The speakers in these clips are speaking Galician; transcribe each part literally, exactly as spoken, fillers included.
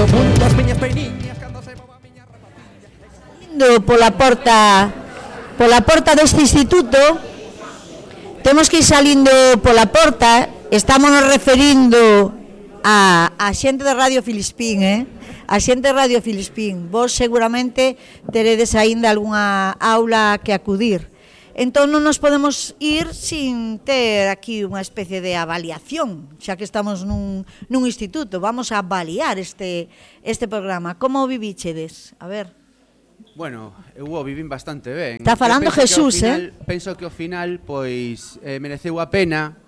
mundo as miñas peiniñas cando se mova a miña rapatiña. Indo pola porta pola porta deste instituto, temos que ir salindo pola porta, estamos nos referindo a, a xente de Radio Filispín, eh? A xente de Radio Filispín. Vos seguramente teredes aínda algunha aula que acudir. Entón non nos podemos ir sin ter aquí unha especie de avaliación, xa que estamos nun, nun instituto. Vamos a avaliar este, este programa. Como o vivíchedes? A ver. Bueno, eu o vivín bastante ben. Está falando Jesús, final, eh? Penso que ao final, pois, eh, mereceu a pena,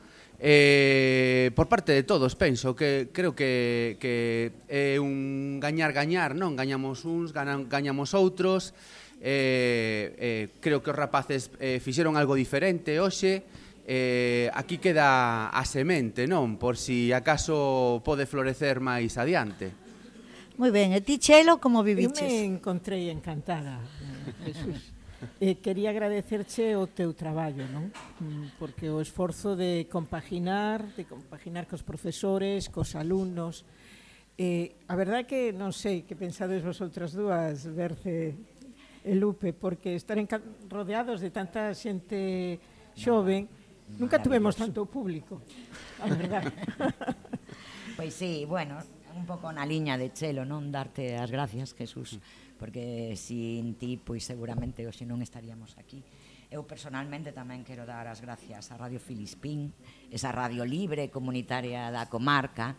eh, por parte de todos, penso, que creo que, que é un gañar-gañar, non? Gañamos uns, ganan, gañamos outros, eh, eh, creo que os rapaces eh, fixeron algo diferente hoxe, eh, aquí queda a semente, non? Por si acaso pode florecer máis adiante. Moi ben, e ti, Chelo, como Eu viviches? me encontrei encantada, Jesús. Eh, quería agradecerche o teu traballo, non? Porque o esforzo de compaginar, de compaginar cos profesores, cos alumnos. Eh, a verdade que non sei que pensades vosotras dúas, Berce e Lupe, porque estar rodeados de tanta xente xoven, nunca tuvemos tanto público, a verdade. Pois sí, bueno, un pouco na liña de Chelo, non? Darte as gracias, Jesús, porque sin ti, pois seguramente hoxe non estaríamos aquí. Eu personalmente tamén quero dar as gracias a Radio Filispín, esa radio libre comunitaria da comarca,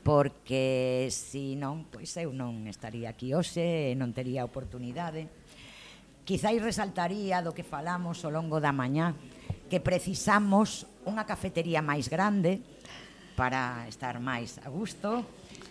porque se non, pois eu non estaría aquí hoxe, non tería oportunidade. Quizáis resaltaría do que falamos ao longo da mañá, que precisamos unha cafetería máis grande para estar máis a gusto,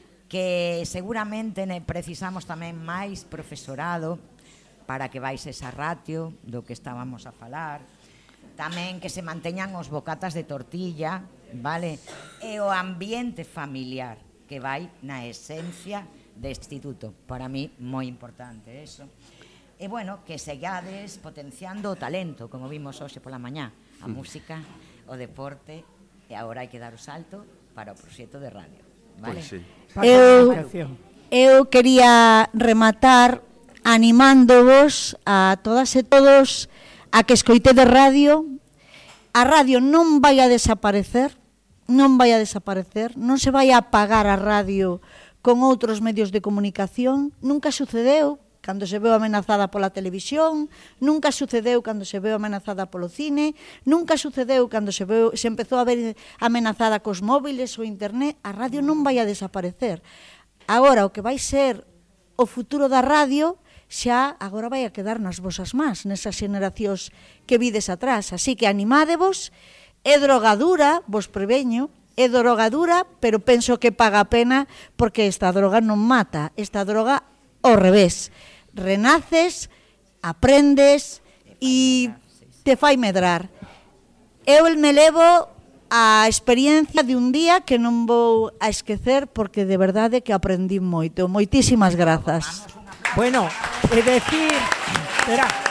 que seguramente precisamos tamén máis profesorado para que vais esa ratio do que estábamos a falar, tamén que se manteñan os bocatas de tortilla, vale? E o ambiente familiar que vai na esencia de instituto, para mí moi importante eso. E bueno, que segades potenciando o talento, como vimos hoxe pola mañá, a música, o deporte, e agora hai que dar o salto para o proxecto de radio, vale? Pois sí. Eu, eu quería rematar animándovos a todas e todos a que escoitedes radio. A radio non vai a desaparecer, non vai a desaparecer, non se vai a apagar a radio con outros medios de comunicación, nunca sucedeu cando se veu amenazada pola televisión, nunca sucedeu cando se veu amenazada polo cine, nunca sucedeu cando se, veu, se empezou a ver amenazada cos móviles ou internet. A radio non vai a desaparecer. Agora, o que vai ser o futuro da radio xa agora vai a quedar nas vosas más, nesas xeneracións que vides atrás. Así que animádevos, é drogadura, vos preveño, é drogadura, pero penso que paga a pena porque esta droga non mata, esta droga ao revés. Renaces, aprendes e te fai medrar. Eu me levo a experiencia de un día que non vou a esquecer porque de verdade que aprendí moito. Moitísimas grazas. Bueno, é decir, espera,